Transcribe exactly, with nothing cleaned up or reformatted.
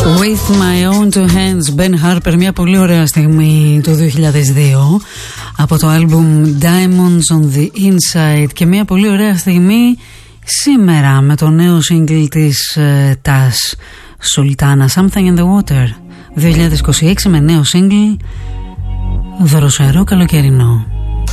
With my own two hands, Ben Harper, μια πολύ ωραία στιγμή το δύο χιλιάδες δύο από το άλμπουμ Diamonds on the Inside, και μια πολύ ωραία στιγμή σήμερα με το νέο single της uh, Tash Sultana, Something in the Water, δύο χιλιάδες είκοσι έξι, με νέο single δροσερό καλοκαιρινό.